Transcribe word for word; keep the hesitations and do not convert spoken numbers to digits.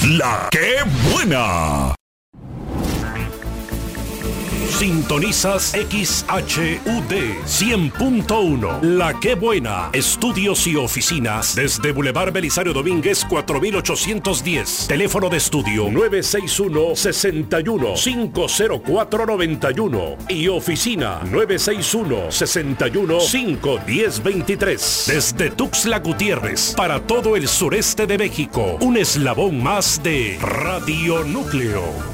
La que buena. Sintonizas X H U D cien punto uno. La que buena. Estudios y oficinas desde Boulevard Belisario Domínguez cuatro mil ochocientos diez. Teléfono de estudio nueve seis uno, seis uno, cinco cero cuatro, nueve uno y oficina nueve seis uno, seis uno, cinco uno cero, dos tres. Desde Tuxtla Gutiérrez para todo el sureste de México. Un eslabón más de Radio Núcleo.